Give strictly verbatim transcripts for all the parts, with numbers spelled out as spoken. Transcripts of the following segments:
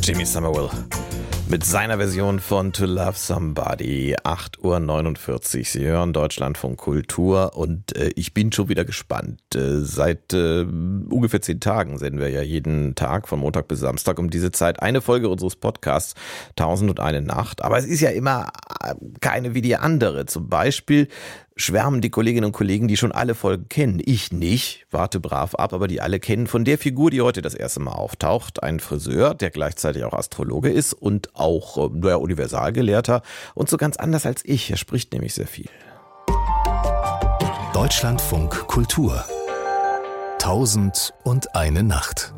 Jimmy Somerville mit seiner Version von To Love Somebody. acht Uhr neunundvierzig. Sie hören Deutschlandfunk Kultur und äh, ich bin schon wieder gespannt. Äh, seit äh, ungefähr zehn Tagen senden wir ja jeden Tag von Montag bis Samstag um diese Zeit eine Folge unseres Podcasts Tausend und eine Nacht. Aber es ist ja immer keine wie die andere. Zum Beispiel schwärmen die Kolleginnen und Kollegen, die schon alle Folgen kennen. Ich nicht, warte brav ab, aber die alle kennen von der Figur, die heute das erste Mal auftaucht. Ein Friseur, der gleichzeitig auch Astrologe ist und auch äh, der Universalgelehrter und so ganz anders als ich. Er spricht nämlich sehr viel. Deutschlandfunk Kultur. Tausend und eine Nacht.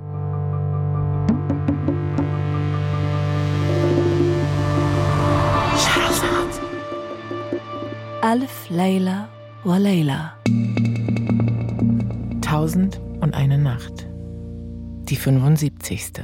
Alf Layla wa Layla. Tausend und eine Nacht. Die fünfundsiebzigste.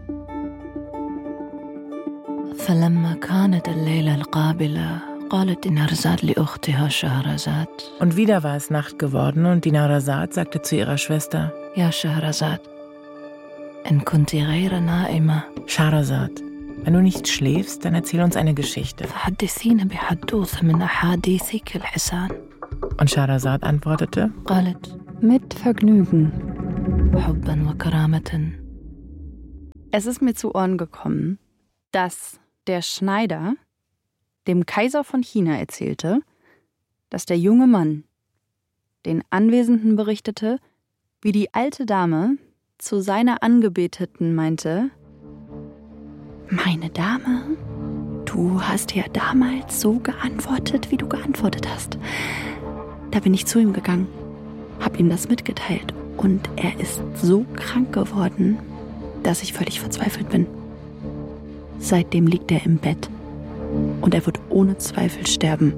فلما كانت الليلة القابلة قالت دينارزاد لأختها شهرزاد. Und wieder war es Nacht geworden und Dinarzad sagte zu ihrer Schwester: يا شهرزاد إن كنت غير نائمة Schahrazad, wenn du nicht schläfst, dann erzähl uns eine Geschichte. فحدثينا بحدوث من أحاديثك الحسان. Und Schahrazad antwortete: قالت mit Vergnügen. حبا وكرامة. Es ist mir zu Ohren gekommen, dass der Schneider dem Kaiser von China erzählte, dass der junge Mann den Anwesenden berichtete, wie die alte Dame zu seiner Angebeteten meinte: Meine Dame, du hast ja damals so geantwortet, wie du geantwortet hast. Da bin ich zu ihm gegangen, hab ihm das mitgeteilt und er ist so krank geworden, dass ich völlig verzweifelt bin. Seitdem liegt er im Bett und er wird ohne Zweifel sterben.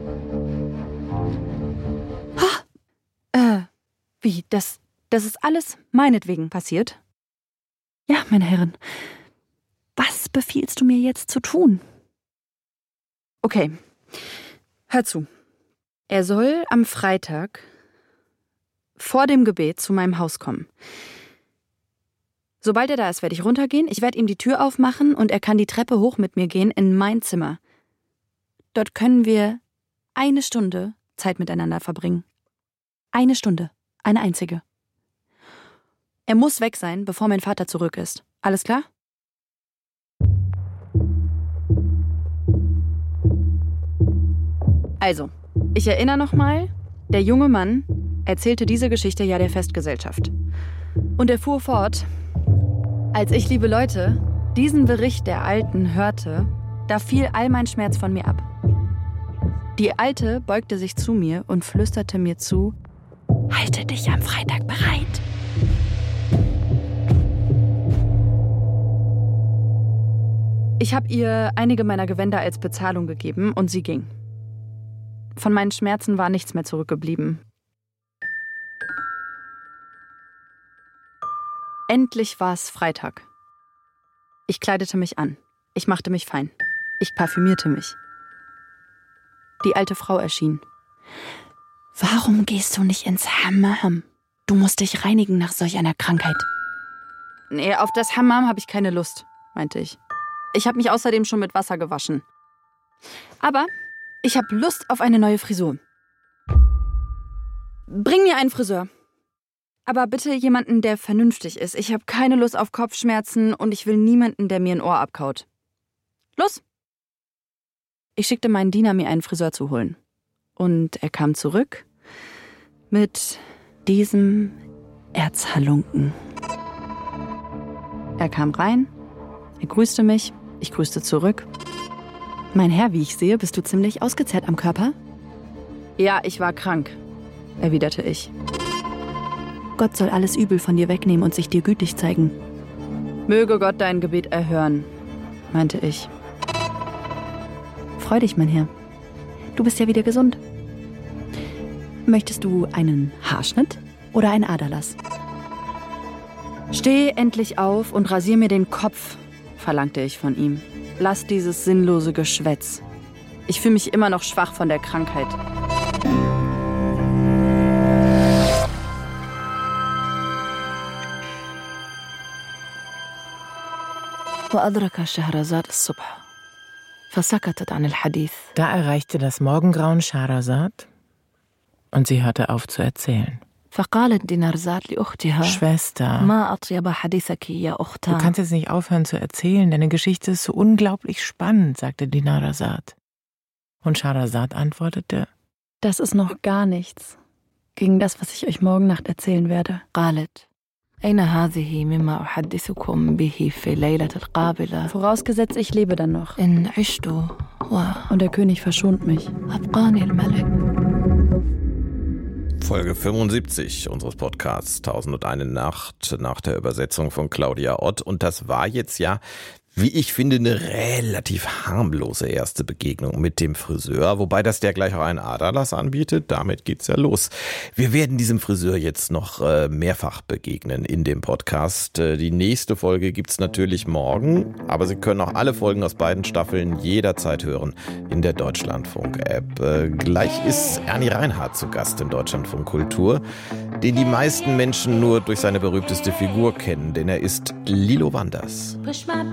Ha! Äh, wie, das, das ist alles meinetwegen passiert? Ja, meine Herren. Was befiehlst du mir jetzt zu tun? Okay, hör zu. Er soll am Freitag vor dem Gebet zu meinem Haus kommen. Sobald er da ist, werde ich runtergehen, ich werde ihm die Tür aufmachen und er kann die Treppe hoch mit mir gehen in mein Zimmer. Dort können wir eine Stunde Zeit miteinander verbringen. Eine Stunde, eine einzige. Er muss weg sein, bevor mein Vater zurück ist. Alles klar? Also, ich erinnere nochmal, der junge Mann erzählte diese Geschichte ja der Festgesellschaft. Und er fuhr fort: Als ich, liebe Leute, diesen Bericht der Alten hörte, da fiel all mein Schmerz von mir ab. Die Alte beugte sich zu mir und flüsterte mir zu: Halte dich am Freitag bereit. Ich habe ihr einige meiner Gewänder als Bezahlung gegeben und sie ging. Von meinen Schmerzen war nichts mehr zurückgeblieben. Endlich war es Freitag. Ich kleidete mich an. Ich machte mich fein. Ich parfümierte mich. Die alte Frau erschien. Warum gehst du nicht ins Hammam? Du musst dich reinigen nach solch einer Krankheit. Nee, auf das Hammam habe ich keine Lust, meinte ich. Ich habe mich außerdem schon mit Wasser gewaschen. Aber ich habe Lust auf eine neue Frisur. Bring mir einen Friseur. Aber bitte jemanden, der vernünftig ist. Ich habe keine Lust auf Kopfschmerzen und ich will niemanden, der mir ein Ohr abkaut. Los! Ich schickte meinen Diener, mir einen Friseur zu holen. Und er kam zurück mit diesem Erzhalunken. Er kam rein, er grüßte mich, ich grüßte zurück. Mein Herr, wie ich sehe, bist du ziemlich ausgezehrt am Körper? Ja, ich war krank, erwiderte ich. Gott soll alles Übel von dir wegnehmen und sich dir gütig zeigen. Möge Gott dein Gebet erhören, meinte ich. Freu dich, mein Herr. Du bist ja wieder gesund. Möchtest du einen Haarschnitt oder ein Aderlass? Steh endlich auf und rasier mir den Kopf, verlangte ich von ihm. Lass dieses sinnlose Geschwätz. Ich fühle mich immer noch schwach von der Krankheit. وأدرك شهرزاد الصبح فسكتت عن الحديث. Da erreichte das Morgengrauen Scheherazad und sie hörte auf zu erzählen. فقالت دينارزاد لأختها Schwester, ما أطيب حديثك يا du أختها. kannst jetzt nicht aufhören zu erzählen, deine Geschichte ist so unglaublich spannend, sagte Dinarzad. Und Scheherazad antwortete: Das ist noch gar nichts gegen das, was ich euch morgen Nacht erzählen werde. قالت أين هذه مما أحدثكم به في الليلة القابلة. Vorausgesetzt, ich lebe dann noch. إن عشت Und der König verschont mich. وأبقاني الملك. Folge fünfundsiebzig unseres Podcasts Tausendundeine Nacht nach der Übersetzung von Claudia Ott. Und das war jetzt ja, wie ich finde, eine relativ harmlose erste Begegnung mit dem Friseur, wobei das der gleich auch einen Aderlass anbietet. Damit geht's ja los. Wir werden diesem Friseur jetzt noch äh, mehrfach begegnen in dem Podcast. Äh, die nächste Folge gibt's natürlich morgen, aber Sie können auch alle Folgen aus beiden Staffeln jederzeit hören in der Deutschlandfunk-App. Äh, gleich ist Ernie Reinhardt zu Gast in Deutschlandfunk Kultur, den die meisten Menschen nur durch seine berühmteste Figur kennen, denn er ist Lilo Wanders.